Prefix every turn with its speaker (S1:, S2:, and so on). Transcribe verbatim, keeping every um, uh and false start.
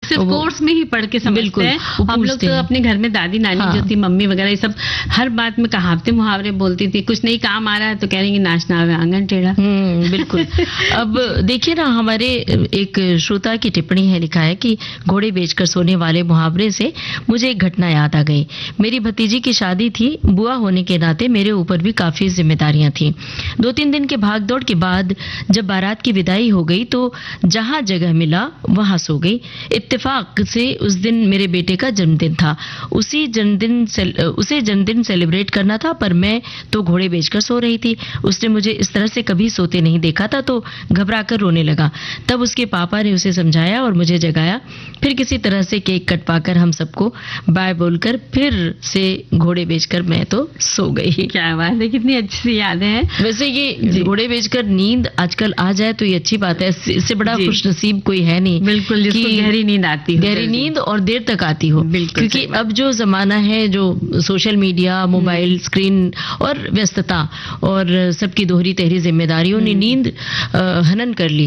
S1: सिर्फ कोर्स में ही पढ़ के समझते हैं। हम लोग तो अपने घर में दादी नानी हाँ। जो थी, मम्मी वगैरह, ये सब हर बात में कहावतें मुहावरे बोलती थी। कुछ नहीं काम आ रहा है तो कह रही नाचना आवे आंगन टेढ़ा।
S2: हम्म, बिल्कुल। अब देखिए ना, हमारे एक श्रोता की टिप्पणी है, लिखा है कि घोड़े बेचकर सोने वाले मुहावरे से मुझे एक घटना याद आ गई। मेरी भतीजी की शादी थी। बुआ होने के नाते मेरे ऊपर भी काफी जिम्मेदारियां थी। दो तीन दिन के भागदौड़ के बाद जब बारात की विदाई हो गई तो जहां जगह मिला वहां सो गई। इत्तेफाक से उस दिन मेरे बेटे का जन्मदिन था। उसी जन्मदिन उसे जन्मदिन सेलिब्रेट करना था, पर मैं तो घोड़े बेचकर सो रही थी। उसने मुझे इस तरह से कभी सोते नहीं देखा था तो घबरा कर रोने लगा। तब उसके पापा ने उसे समझाया और मुझे जगाया। फिर किसी तरह से केक कटवाकर हम सबको बाय बोलकर फिर से घोड़े बेचकर मैं तो सो गई।
S1: क्या बात है, कितनी अच्छी सी यादें हैं।
S2: वैसे ये घोड़े बेचकर नींद आजकल आ जाए तो ये अच्छी बात है। इससे बड़ा खुशनसीब कोई है नहीं।
S1: बिल्कुल, जिसको गहरी नींद आती हो,
S2: गहरी नींद और देर तक आती हो। क्योंकि अब जो जमाना है, जो सोशल मीडिया, मोबाइल स्क्रीन और व्यस्तता और सबकी दोहरी तहरी जिम्मेदारियों ने नींद हनन कर ली।